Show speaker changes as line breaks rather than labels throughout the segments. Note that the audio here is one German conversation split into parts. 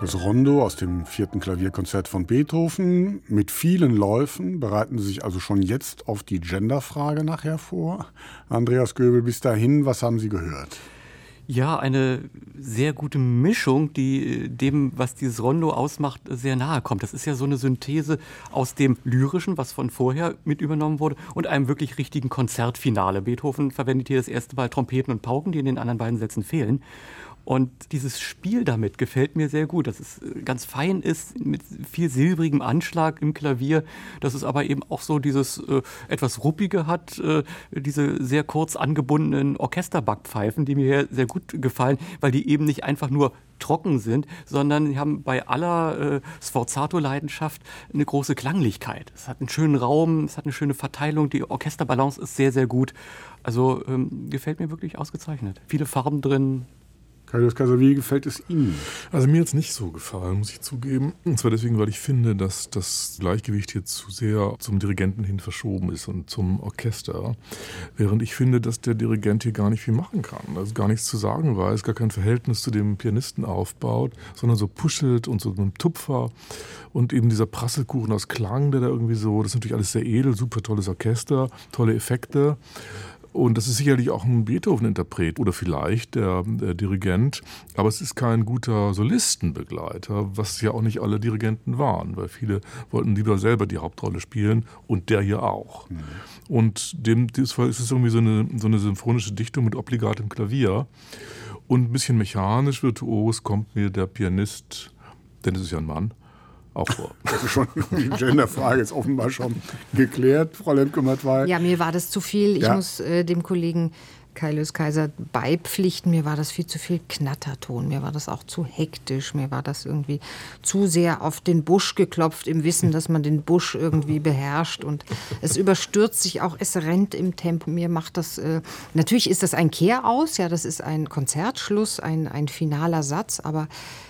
Das Rondo aus dem 4. Klavierkonzert von Beethoven. Mit vielen Läufen bereiten Sie sich also schon jetzt auf die Genderfrage nachher vor. Andreas Göbel, bis dahin, was haben Sie gehört?
Ja, eine sehr gute Mischung, die dem, was dieses Rondo ausmacht, sehr nahe kommt. Das ist ja so eine Synthese aus dem Lyrischen, was von vorher mit übernommen wurde, und einem wirklich richtigen Konzertfinale. Beethoven verwendet hier das erste Mal Trompeten und Pauken, die in den anderen beiden Sätzen fehlen. Und dieses Spiel damit gefällt mir sehr gut, dass es ganz fein ist, mit viel silbrigem Anschlag im Klavier, dass es aber eben auch so dieses etwas Ruppige hat, diese sehr kurz angebundenen Orchesterbackpfeifen, die mir hier sehr gut gefallen, weil die eben nicht einfach nur trocken sind, sondern die haben bei aller Sforzato-Leidenschaft eine große Klanglichkeit. Es hat einen schönen Raum, es hat eine schöne Verteilung, die Orchesterbalance ist sehr, sehr gut. Also gefällt mir wirklich ausgezeichnet. Viele Farben drin.
Kaius Kaiser, wie gefällt es Ihnen?
Also mir hat es nicht so gefallen, muss ich zugeben. Und zwar deswegen, weil ich finde, dass das Gleichgewicht hier zu sehr zum Dirigenten hin verschoben ist und zum Orchester. Während ich finde, dass der Dirigent hier gar nicht viel machen kann. Also gar nichts zu sagen weiß, gar kein Verhältnis zu dem Pianisten aufbaut, sondern so puschelt und so mit einem Tupfer. Und eben dieser Prasselkuchen aus Klang, der da irgendwie so, das ist natürlich alles sehr edel, super tolles Orchester, tolle Effekte. Und das ist sicherlich auch ein Beethoven-Interpret oder vielleicht der Dirigent. Aber es ist kein guter Solistenbegleiter, was ja auch nicht alle Dirigenten waren, weil viele wollten lieber selber die Hauptrolle spielen und der hier auch. Mhm. Und in diesem Fall ist es irgendwie so eine symphonische Dichtung mit obligatem Klavier. Und ein bisschen mechanisch, virtuos kommt mir der Pianist, denn es ist ja ein Mann, auch vor.
Das ist schon, die Genderfrage ist offenbar schon geklärt, Frau Lemke-Mattwey.
Ja, mir war das zu viel. Ich muss dem Kollegen Kaius Kaiser beipflichten. Mir war das viel zu viel Knatterton. Mir war das auch zu hektisch. Mir war das irgendwie zu sehr auf den Busch geklopft, im Wissen, dass man den Busch irgendwie beherrscht. Und es überstürzt sich auch, es rennt im Tempo. Mir macht das, natürlich ist das ein Kehraus, ja, das ist ein Konzertschluss, ein finaler Satz, aber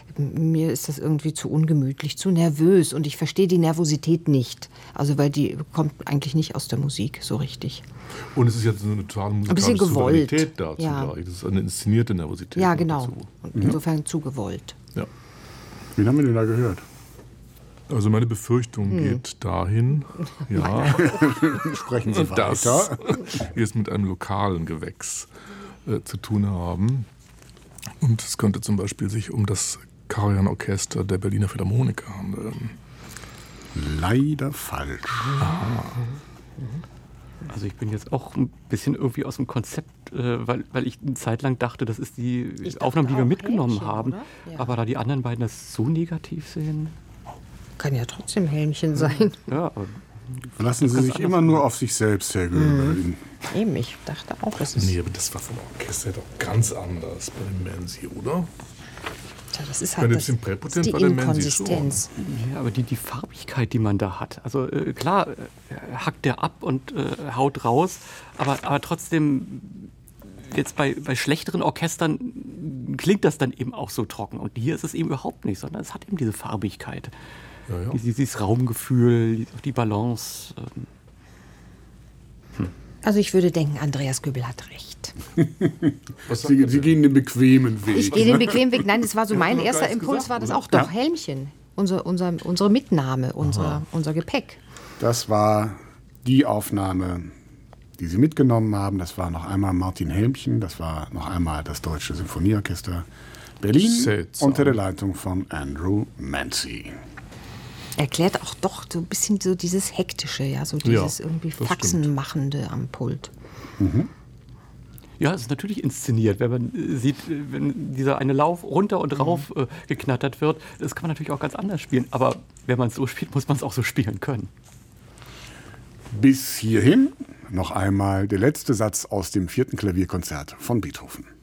mir ist das irgendwie zu ungemütlich, zu nervös und ich verstehe die Nervosität nicht. Also weil die kommt eigentlich nicht aus der Musik so richtig.
Und es ist jetzt eine totale musikalische Souveränität dazu.
Ja.
Das ist eine inszenierte Nervosität.
Ja, genau.
Dazu.
Und insofern zu gewollt.
Ja.
Wen haben wir denn da gehört?
Also meine Befürchtung geht dahin, ja,
Sprechen Sie weiter.
dass wir es mit einem lokalen Gewächs zu tun haben. Und es könnte zum Beispiel sich um das Karajan-Orchester der Berliner Philharmoniker handeln.
Leider falsch.
Also ich bin jetzt auch ein bisschen irgendwie aus dem Konzept, weil ich eine Zeit lang dachte, das ist die Aufnahme, die wir mitgenommen haben.
Ja.
Aber da die anderen beiden das so negativ sehen.
Kann ja trotzdem Helmchen sein.
Ja, aber
Lassen Sie sich immer nur auf sich selbst, Herr Göbel.
Eben, ich dachte auch, es ist...
Nee, aber das war vom Orchester doch ganz anders bei dem Mansi, oder?
Tja, das ist
Bei
halt
dem Sympräpotent
die
war der Mansi
Inkonsistenz.
ja, aber die Farbigkeit, die man da hat. Also klar, hackt der ab und haut raus, aber trotzdem, jetzt bei schlechteren Orchestern klingt das dann eben auch so trocken. Und hier ist es eben überhaupt nicht, sondern es hat eben diese Farbigkeit.
Ja.
Dieses Raumgefühl, die Balance.
Also ich würde denken, Andreas Göbel hat recht.
Sie gehen den bequemen Weg.
Ich gehe den bequemen Weg. Nein, das war so mein erster Impuls,
gesagt,
war das
oder?
auch. Doch, Helmchen. Unsere Mitnahme, unser Gepäck.
Das war die Aufnahme, die Sie mitgenommen haben. Das war noch einmal Martin Helmchen, das war noch einmal das Deutsche Sinfonieorchester Berlin
Seltsam.
unter der Leitung von Andrew Mansi.
Erklärt auch doch so ein bisschen so dieses Hektische, ja, so dieses irgendwie
das
Faxenmachende am Pult.
Ja, es ist natürlich inszeniert, wenn man sieht, wenn dieser eine Lauf runter und rauf geknattert wird. Das kann man natürlich auch ganz anders spielen. Aber wenn man es so spielt, muss man es auch so spielen können.
Bis hierhin noch einmal der letzte Satz aus dem 4. Klavierkonzert von Beethoven.